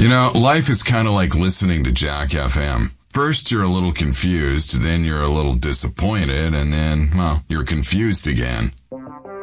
Life is kind of like listening to Jack FM. First, you're a little confused, then you're a little disappointed, and then, you're confused again.